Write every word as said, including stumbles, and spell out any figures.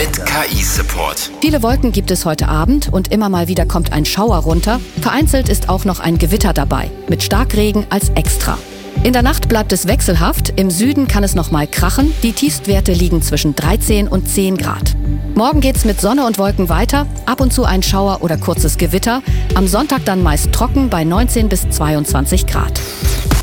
mit K I-Support. Viele Wolken gibt es heute Abend und immer mal wieder kommt ein Schauer runter. Vereinzelt ist auch noch ein Gewitter dabei, mit Starkregen als Extra. In der Nacht bleibt es wechselhaft, im Süden kann es noch mal krachen. Die Tiefstwerte liegen zwischen dreizehn und zehn Grad. Morgen geht's mit Sonne und Wolken weiter, ab und zu ein Schauer oder kurzes Gewitter. Am Sonntag dann meist trocken bei neunzehn bis zweiundzwanzig Grad.